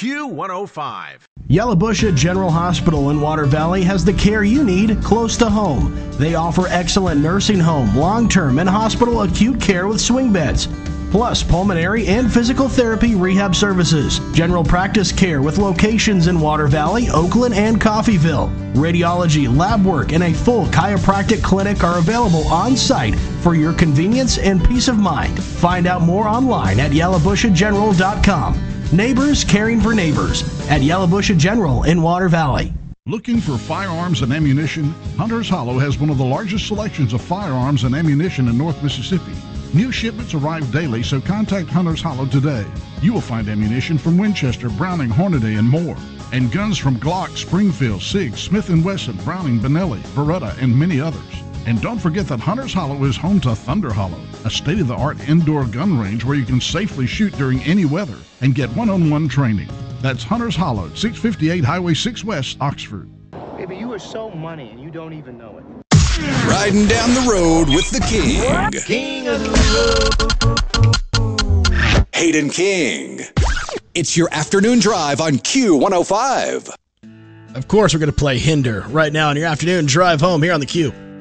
Q105. Yellowbusha General Hospital in Water Valley has the care you need close to home. They offer excellent nursing home, long-term, and hospital acute care with swing beds, plus pulmonary and physical therapy rehab services. General practice care with locations in Water Valley, Oakland, and Coffeyville. Radiology, lab work, and a full chiropractic clinic are available on site for your convenience and peace of mind. Find out more online at yellowbushageneral.com. Neighbors caring for neighbors at Yellowbusha General in Water Valley. Looking for firearms and ammunition? Hunter's Hollow has one of the largest selections of firearms and ammunition in North Mississippi. New shipments arrive daily, so contact Hunter's Hollow today. You will find ammunition from Winchester, Browning, Hornady, and more. And guns from Glock, Springfield, SIG, Smith & Wesson, Browning, Benelli, Beretta, and many others. And don't forget that Hunter's Hollow is home to Thunder Hollow, a state-of-the-art indoor gun range where you can safely shoot during any weather and get one-on-one training. That's Hunter's Hollow, 658 Highway 6 West, Oxford. Baby, you are so money and you don't even know it. Riding down the road with the king. King of the road. Hayden King. It's your afternoon drive on Q105. Of course, we're going to play Hinder right now on your afternoon drive home here on the Q.